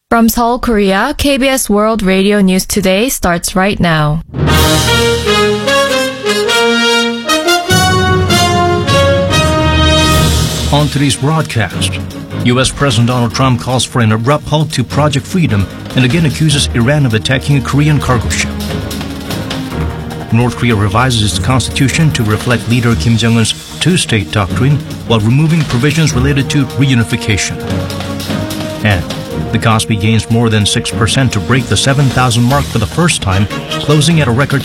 From Seoul, Korea, KBS World Radio News Today starts right now. On today's broadcast, U.S. President Donald Trump calls for an abrupt halt to Project Freedom and again accuses Iran of attacking a Korean cargo ship. North Korea revises its constitution to reflect leader Kim Jong-un's two-state doctrine while removing provisions related to reunification. And the Kospi gains more than 6% to break the 7,000 mark for the first time, closing at a record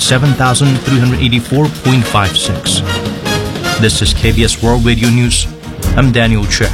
7,384.56. This is KBS World Radio News. I'm Daniel Che.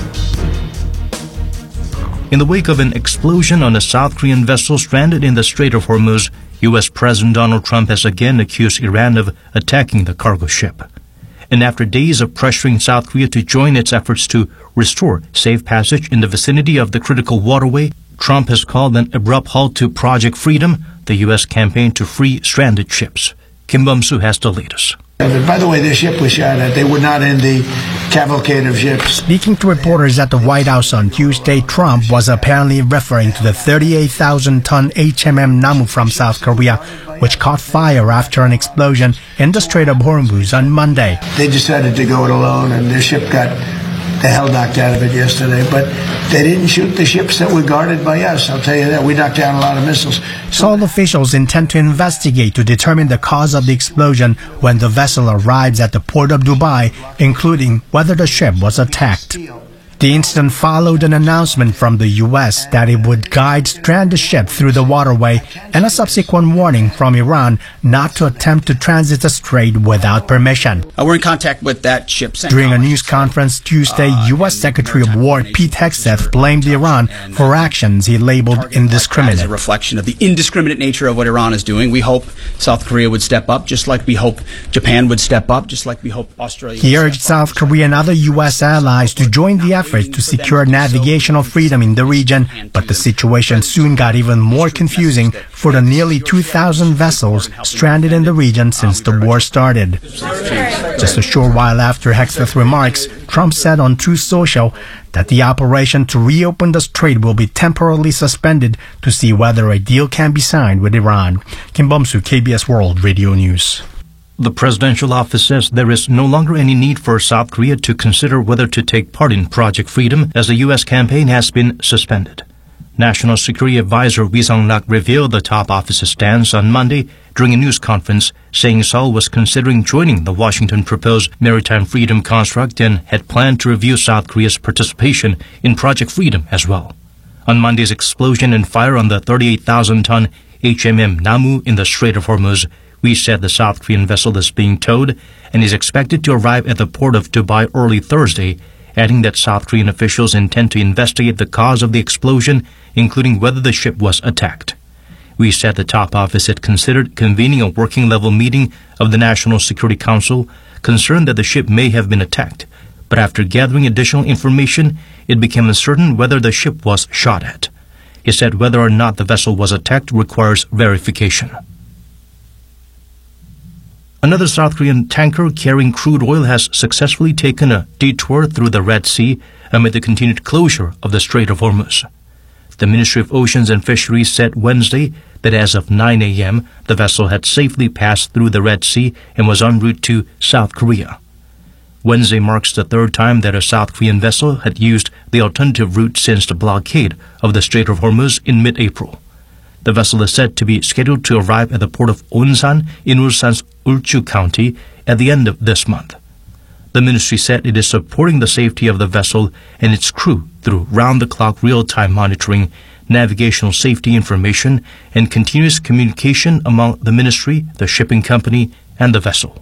In the wake of an explosion on a South Korean vessel stranded in the Strait of Hormuz, U.S. President Donald Trump has again accused Iran of attacking the cargo ship. And after days of pressuring South Korea to join its efforts to restore safe passage in the vicinity of the critical waterway, Trump has called an abrupt halt to Project Freedom, the U.S. campaign to free stranded ships. Kim Bum-soo has the latest. By the way, the ship was shot at. They were not in the cavalcade of ships. Speaking to reporters at the White House on Tuesday, Trump was apparently referring to the 38,000-ton HMM Namu from South Korea, which caught fire after an explosion in the Strait of Hormuz on Monday. They decided to go it alone, and their ship got the hell knocked out of it yesterday. But they didn't shoot the ships that were guarded by us, I'll tell you that. We knocked down a lot of missiles. Seoul officials intend to investigate to determine the cause of the explosion when the vessel arrives at the port of Dubai, including whether the ship was attacked. The incident followed an announcement from the U.S. that it would guide stranded ship through the waterway and a subsequent warning from Iran not to attempt to transit the strait without permission. We're in contact with that ship. During a news conference Tuesday, U.S. Secretary of War Pete Hegseth blamed Iran for actions he labeled indiscriminate. As a reflection of the indiscriminate nature of what Iran is doing. We hope South Korea would step up, just like we hope Japan would step up, just like we hope Australia would He urged South Korea and other U.S. allies to join the effort to secure navigational freedom in the region, but the situation soon got even more confusing for the nearly 2,000 vessels stranded in the region since the war started. Just a short while after Hegseth's remarks, Trump said on Truth Social that the operation to reopen the strait will be temporarily suspended to see whether a deal can be signed with Iran. Kim Bum-soo, KBS World Radio News. The presidential office says there is no longer any need for South Korea to consider whether to take part in Project Freedom as the U.S. campaign has been suspended. National Security Advisor Ri Sung-rak revealed the top office's stance on Monday during a news conference, saying Seoul was considering joining the Washington proposed maritime freedom construct and had planned to review South Korea's participation in Project Freedom as well. On Monday's explosion and fire on the 38,000-ton HMM Namu in the Strait of Hormuz, we said the South Korean vessel is being towed and is expected to arrive at the port of Dubai early Thursday, adding that South Korean officials intend to investigate the cause of the explosion, including whether the ship was attacked. We said the top office had considered convening a working-level meeting of the National Security Council, concerned that the ship may have been attacked, but after gathering additional information, it became uncertain whether the ship was shot at. He said whether or not the vessel was attacked requires verification. Another South Korean tanker carrying crude oil has successfully taken a detour through the Red Sea amid the continued closure of the Strait of Hormuz. The Ministry of Oceans and Fisheries said Wednesday that as of 9 a.m., the vessel had safely passed through the Red Sea and was en route to South Korea. Wednesday marks the third time that a South Korean vessel had used the alternative route since the blockade of the Strait of Hormuz in mid-April. The vessel is said to be scheduled to arrive at the port of Onsan in Ulsan's Ulchu County at the end of this month. The ministry said it is supporting the safety of the vessel and its crew through round-the-clock real-time monitoring, navigational safety information, and continuous communication among the ministry, the shipping company, and the vessel.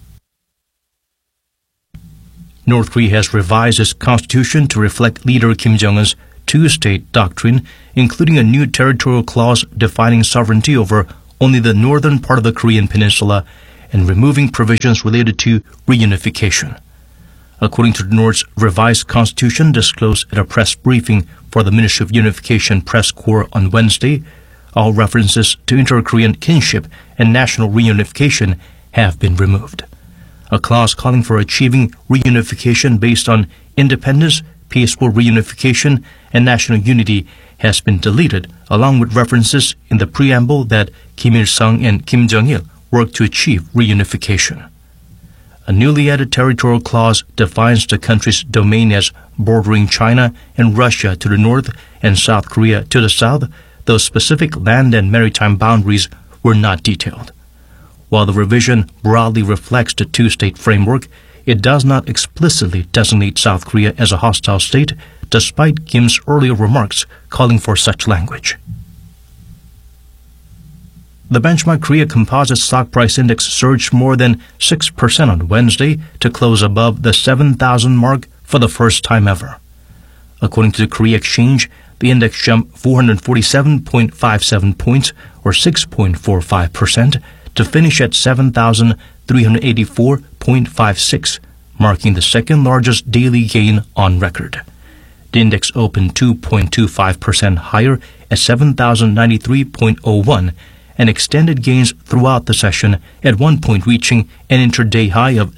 North Korea has revised its constitution to reflect leader Kim Jong-un's two-state doctrine, including a new territorial clause defining sovereignty over only the northern part of the Korean peninsula and removing provisions related to reunification. According to the North's revised constitution disclosed at a press briefing for the Ministry of Unification Press Corps on Wednesday, all references to inter-Korean kinship and national reunification have been removed. A clause calling for achieving reunification based on independence, peaceful reunification and national unity has been deleted, along with references in the preamble that Kim Il-sung and Kim Jong-il worked to achieve reunification. A newly added territorial clause defines the country's domain as bordering China and Russia to the north and South Korea to the south, though specific land and maritime boundaries were not detailed. While the revision broadly reflects the two-state framework, it does not explicitly designate South Korea as a hostile state, despite Kim's earlier remarks calling for such language. The benchmark Korea Composite Stock Price Index surged more than 6% on Wednesday to close above the 7,000 mark for the first time ever. According to the Korea Exchange, the index jumped 447.57 points, or 6.45%, to finish at 7,384.56, marking the second largest daily gain on record. The index opened 2.25% higher at 7,093.01 and extended gains throughout the session, at one point reaching an intraday high of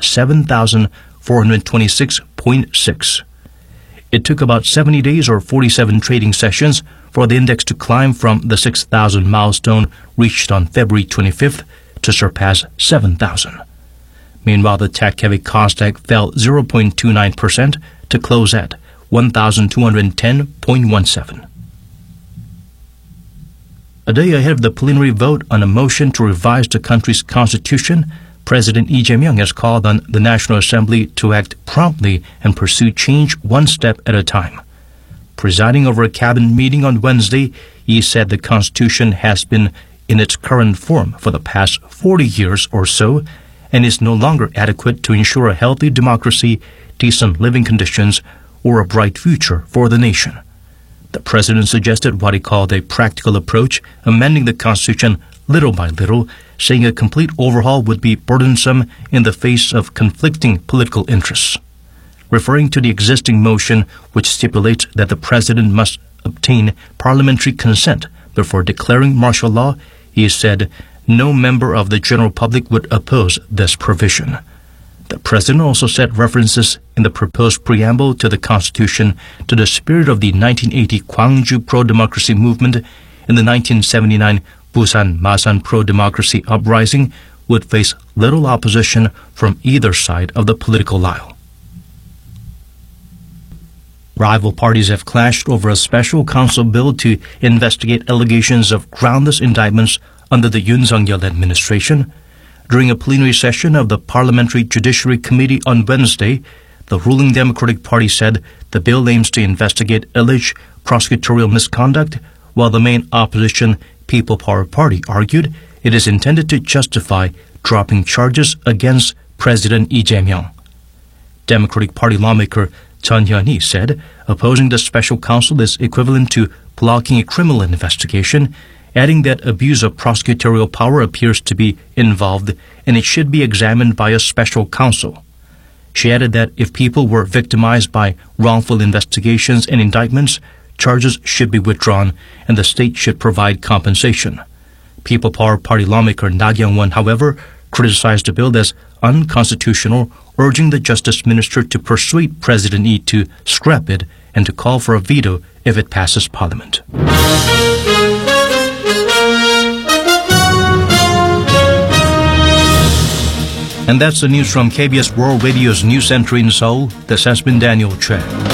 7,426.6. It took about 70 days or 47 trading sessions for the index to climb from the 6,000 milestone reached on February 25th to surpass 7,000. Meanwhile, the tech-heavy Kosdaq fell 0.29% to close at 1,210.17. A day ahead of the plenary vote on a motion to revise the country's constitution, President Lee Jae-myung has called on the National Assembly to act promptly and pursue change one step at a time. Presiding over a cabinet meeting on Wednesday, he said the Constitution has been in its current form for the past 40 years or so and is no longer adequate to ensure a healthy democracy, decent living conditions, or a bright future for the nation. The president suggested what he called a practical approach, amending the Constitution little by little, saying a complete overhaul would be burdensome in the face of conflicting political interests. Referring to the existing motion, which stipulates that the president must obtain parliamentary consent before declaring martial law, he said no member of the general public would oppose this provision. The president also said references in the proposed preamble to the Constitution to the spirit of the 1980 Gwangju pro-democracy movement and the 1979 Busan Masan pro-democracy uprising would face little opposition from either side of the political aisle. Rival parties have clashed over a special counsel bill to investigate allegations of groundless indictments under the Yoon Suk-yeol administration. During a plenary session of the Parliamentary Judiciary Committee on Wednesday, the ruling Democratic Party said the bill aims to investigate alleged prosecutorial misconduct, while the main opposition People Power Party argued it is intended to justify dropping charges against President Lee Jae-myung. Democratic Party lawmaker Chun Hyun-hee said opposing the special counsel is equivalent to blocking a criminal investigation, adding that abuse of prosecutorial power appears to be involved and it should be examined by a special counsel. She added that if people were victimized by wrongful investigations and indictments, charges should be withdrawn and the state should provide compensation. People Power Party lawmaker Na Kyung-won, however, criticized the bill as unconstitutional, urging the Justice Minister to persuade President Lee to scrap it and to call for a veto if it passes Parliament. And that's the news from KBS World Radio's News Center in Seoul. This has been Daniel Chen.